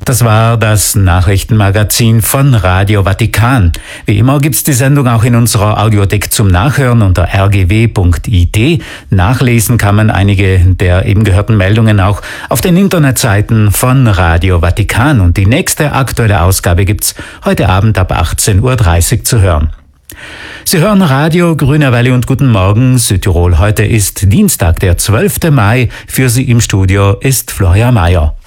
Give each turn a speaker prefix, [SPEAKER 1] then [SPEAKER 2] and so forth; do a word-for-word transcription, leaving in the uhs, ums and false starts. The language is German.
[SPEAKER 1] Das war das Nachrichtenmagazin von Radio Vatikan. Wie immer gibt's die Sendung auch in unserer Audiothek zum Nachhören unter r g w punkt i d. Nachlesen kann man einige der eben gehörten Meldungen auch auf den Internetseiten von Radio Vatikan. Und die nächste aktuelle Ausgabe gibt's heute Abend ab achtzehn Uhr dreißig zu hören. Sie hören Radio Grüne Welle und guten Morgen Südtirol. Heute ist Dienstag, der zwölfte Mai. Für Sie im Studio ist Florian Mayer.